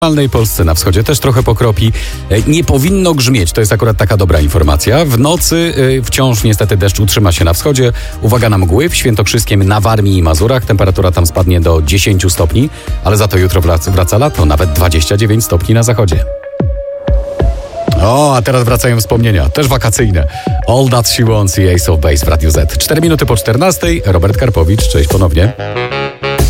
W Polsce na wschodzie też trochę pokropi. Nie powinno grzmieć, to jest akurat taka dobra informacja. W nocy wciąż niestety deszcz utrzyma się na wschodzie. Uwaga na mgły, w Świętokrzyskiem, na Warmii i Mazurach. Temperatura tam spadnie do 10 stopni, ale za to jutro wraca lato, nawet 29 stopni na zachodzie. O, a teraz wracają wspomnienia, też wakacyjne. All That She Wants i Ace of Base w Radiu Z. 4 minuty po 14. Robert Karpowicz, cześć ponownie.